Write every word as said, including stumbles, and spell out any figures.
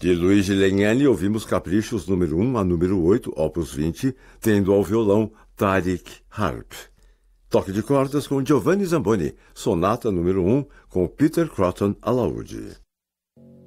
De Luigi Legnani ouvimos Caprichos número um a número oito, opus vinte, tendo ao violão Tariq Harp. Toque de cordas com Giovanni Zamboni, Sonata número um, com Peter Cotton alaúde.